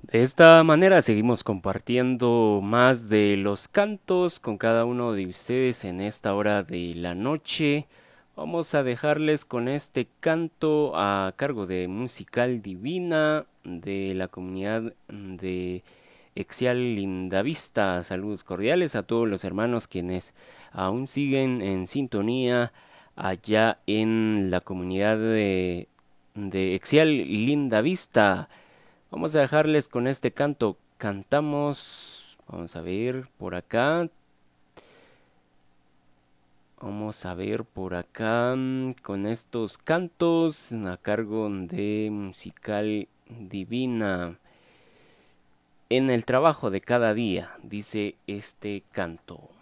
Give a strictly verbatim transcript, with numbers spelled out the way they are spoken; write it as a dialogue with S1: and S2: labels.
S1: De esta manera seguimos compartiendo más de los cantos con cada uno de ustedes en esta hora de la noche. Vamos a dejarles con este canto a cargo de Musical Divina de la comunidad de Exial Lindavista. Saludos cordiales a todos los hermanos quienes aún siguen en sintonía allá en la comunidad de, de Exial Lindavista. Vamos a dejarles con este canto. Cantamos, vamos a ver por acá. Vamos a ver por acá mm, con estos cantos a cargo de Musical Divina. En el trabajo de cada día, dice este canto.